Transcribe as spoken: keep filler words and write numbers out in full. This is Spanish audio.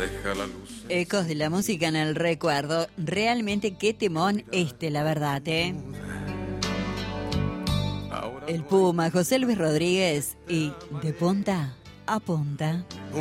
deja la luz. Ecos de la música en el recuerdo. Realmente qué temón este, la verdad, ¿eh? El Puma, José Luis Rodríguez y De Punta a Punta.